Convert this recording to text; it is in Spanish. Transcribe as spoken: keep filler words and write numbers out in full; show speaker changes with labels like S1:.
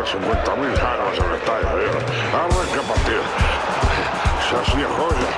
S1: cincuenta mil armas en el estadio. Arranca partido. Esas viejas